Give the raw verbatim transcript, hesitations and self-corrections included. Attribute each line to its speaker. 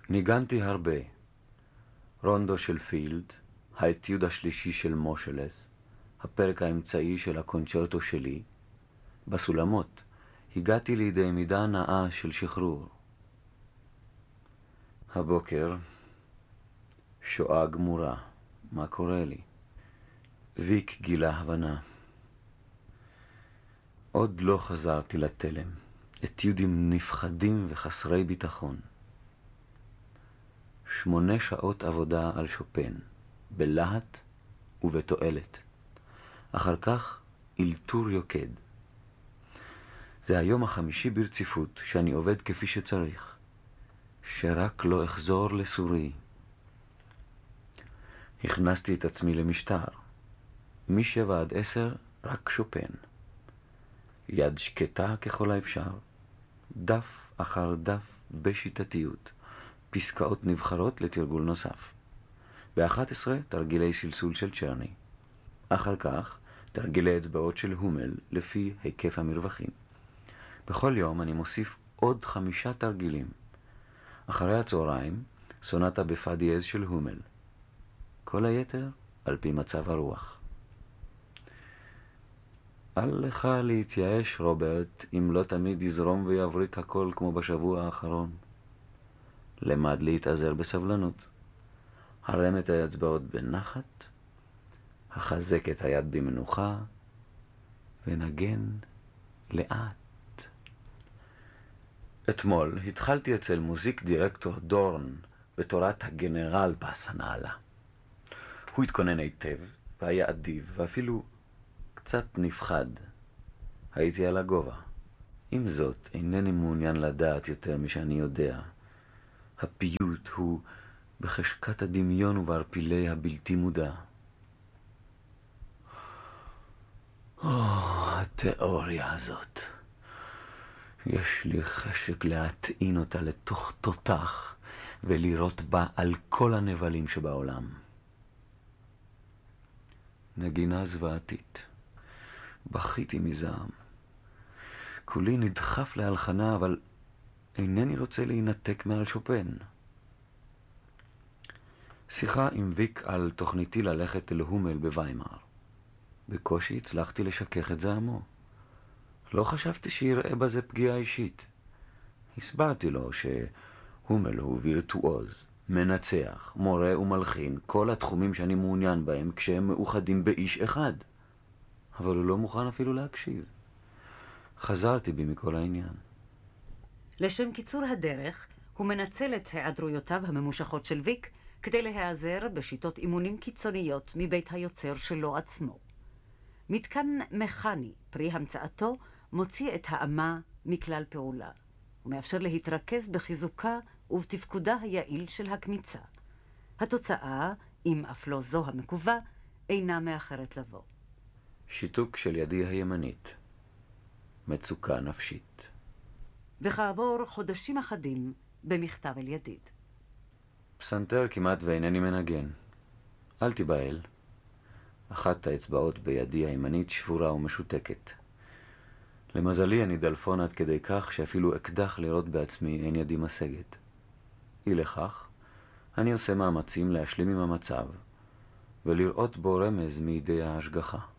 Speaker 1: ניגנתי הרבה. רונדו של פילד, האתיוד השלישי של מושלס, הפרק האמצעי של הקונצ'רטו שלי. בסולמות הגעתי לידי מידה נאה של שחרור. הבוקר, שואה גמורה. מה קורה לי? ויק גילה הבנה. עוד לא חזרתי לתלם. אתיודים נפחדים וחסרי ביטחון. שמונה שעות עבודה על שופן, בלהט ובתועלת. אחר כך אילתור יוקד. זה היום החמישי ברציפות שאני עובד כפי שצריך. שרק לא אחזור לסורי. הכנסתי את עצמי למשטר. משבע עד עשר רק שופן. יד שקטה ככל האפשר. דף אחר דף בשיטתיות. פסקאות נבחרות לתרגול נוסף. ב-אחת עשרה תרגילי סלסול של צ'רני. אחר כך תרגילי אצבעות של הומל לפי היקף המרווחים. בכל יום אני מוסיף עוד חמישה תרגילים. אחרי הצהריים סונטה בפא דיאז של הומל. כל היתר על פי מצב הרוח. אל לך להתייאש, רוברט, אם לא תמיד יזרום ויבריק הכל כמו בשבוע האחרון. למד להתעזר בסבלנות. הרם את האצבעות בנחת, החזק את היד במנוחה, ונגן לאט. אתמול התחלתי אצל מוזיק דירקטור דורן בתורת הגנרל פס הנעלה. הוא התכונן היטב והיה אדיב ואפילו קצת נפחד. הייתי על הגובה. עם זאת, אינני מעוניין לדעת יותר משאני יודע. הפיוט הוא בחשקת הדמיון ובערפילי הבלתי מודע. או, התיאוריה הזאת. יש לי חשק להטעין אותה לתוך תותח ולירות בה על כל הנבלים שבעולם. נגינה זוועתית. בכיתי מזעם. כולי נדחף להלחנה, אבל אינני רוצה להינתק מעל שופן. שיחה עם ויק על תוכניתי ללכת אל הומל בוויימר. בקושי הצלחתי לשכך את זעמו. לא חשבתי שיראה בזה פגיעה אישית. הסברתי לו שהומל הוא וירטואוז, מנצח, מורה ומלחין, כל התחומים שאני מעוניין בהם כשהם מאוחדים באיש אחד. אבל הוא לא מוכן אפילו להקשיב. חזרתי בי מכל העניין.
Speaker 2: לשם קיצור הדרך, הוא מנצל את היעדרויותיו הממושכות של ויק כדי להיעזר בשיטות אימונים קיצוניות מבית היוצר שלו עצמו. מתקן מכני, פרי המצאתו, מוציא את האמה מכלל פעולה. הוא מאפשר להתרכז בחיזוקה ובתפקודה היעיל של הקמיצה. התוצאה, אם אף לא זו המקווה, אינה מאחרת לבוא.
Speaker 1: שיתוק של ידי הימנית. מצוקה נפשית.
Speaker 2: וכעבור חודשים אחדים במכתב אל ידיד.
Speaker 1: פסנתר כמעט ואינני מנגן. אל תיבהל. אחת האצבעות בידי הימנית שבורה ומשותקת. למזלי אני דלפון עד כדי כך שאפילו אקדח לראות בעצמי אין ידי משגת. אי לכך, אני עושה מאמצים להשלים עם המצב ולראות בו רמז מידי ההשגחה.